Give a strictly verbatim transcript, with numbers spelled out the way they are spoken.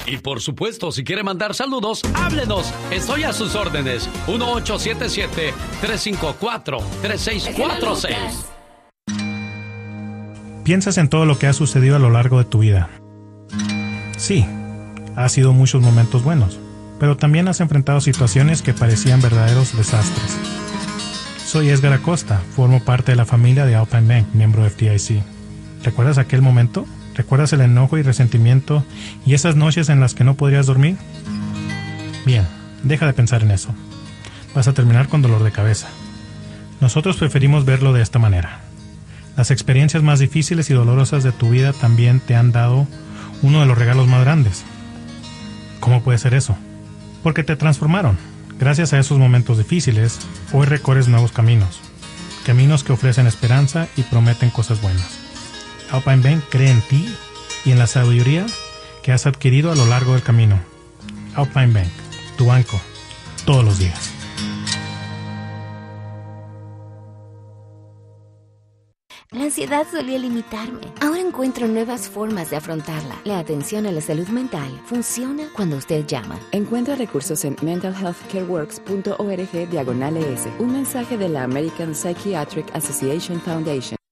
Y por supuesto, si quiere mandar saludos, háblenos. Estoy a sus órdenes. uno ocho siete siete, tres cinco cuatro, tres seis cuatro seis. Piensas en todo lo que ha sucedido a lo largo de tu vida. Sí, ha sido muchos momentos buenos, pero también has enfrentado situaciones que parecían verdaderos desastres. Soy Edgar Acosta, formo parte de la familia de Alpine Bank, miembro de F D I C. ¿Recuerdas aquel momento? ¿Recuerdas el enojo y resentimiento y esas noches en las que no podrías dormir? Bien, deja de pensar en eso. Vas a terminar con dolor de cabeza. Nosotros preferimos verlo de esta manera. Las experiencias más difíciles y dolorosas de tu vida también te han dado uno de los regalos más grandes. ¿Cómo puede ser eso? Porque te transformaron. Gracias a esos momentos difíciles, hoy recorres nuevos caminos. Caminos que ofrecen esperanza y prometen cosas buenas. Alpine Bank cree en ti y en la sabiduría que has adquirido a lo largo del camino. Alpine Bank, tu banco, todos los días. La ansiedad solía limitarme. Ahora encuentro nuevas formas de afrontarla. La atención a la salud mental funciona cuando usted llama. Encuentra recursos en mental health care works punto org diagonal es. Un mensaje de la American Psychiatric Association Foundation.